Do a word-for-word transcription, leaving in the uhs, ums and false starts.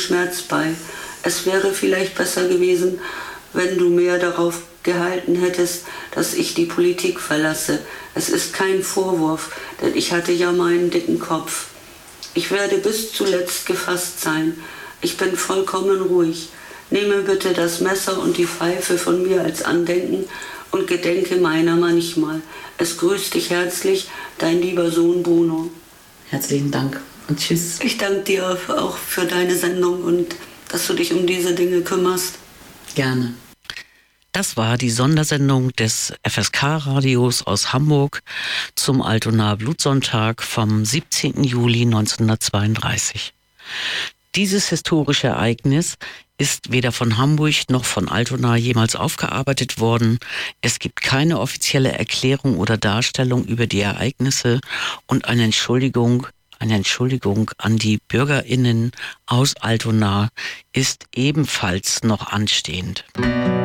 Schmerz bei. Es wäre vielleicht besser gewesen, wenn du mehr darauf gehalten hättest, dass ich die Politik verlasse. Es ist kein Vorwurf, denn ich hatte ja meinen dicken Kopf. Ich werde bis zuletzt gefasst sein. Ich bin vollkommen ruhig. Nehme bitte das Messer und die Pfeife von mir als Andenken und gedenke meiner manchmal. Es grüßt dich herzlich, dein lieber Sohn Bruno. Herzlichen Dank und tschüss. Ich danke dir auch für deine Sendung und dass du dich um diese Dinge kümmerst. Gerne. Das war die Sondersendung des F S K-Radios aus Hamburg zum Altonaer Blutsonntag vom siebzehnten Juli neunzehnhundertzweiunddreißig. Dieses historische Ereignis ist weder von Hamburg noch von Altona jemals aufgearbeitet worden. Es gibt keine offizielle Erklärung oder Darstellung über die Ereignisse und eine Entschuldigung, eine Entschuldigung an die BürgerInnen aus Altona ist ebenfalls noch anstehend.